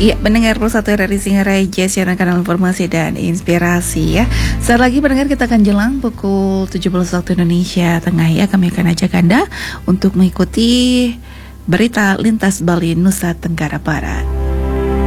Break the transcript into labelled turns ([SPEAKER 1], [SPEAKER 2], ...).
[SPEAKER 1] Iya, pendengar Plus satu RRI Singaraja, siaran kanal informasi dan inspirasi ya. Saat lagi pendengar kita akan jelang pukul 17 waktu Indonesia Tengah ya. Kami akan ajak Anda untuk mengikuti berita lintas Bali Nusa Tenggara Barat.